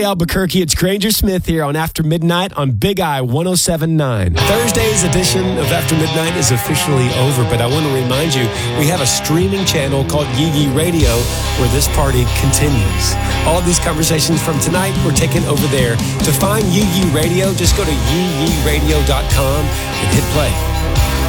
Albuquerque. It's Granger Smith here on After Midnight on Big I 107.9. Thursday's edition of After Midnight is officially over, but I want to remind you, we have a streaming channel called Yee Yee Radio where this party continues. All of these conversations from tonight were taken over there. To find Yee Yee Radio, just go to yeeyeeradio.com and hit play.